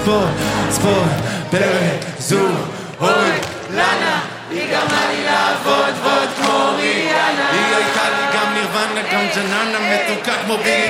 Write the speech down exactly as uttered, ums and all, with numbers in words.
ספורט, ספורט, פרק, זו, אוי, לנה, היא גרמה לי לעבוד, ועוד כמו ריאנה. היא הייתה לי גם נירוונה, גם ג'ננה מתוקה כמו בילי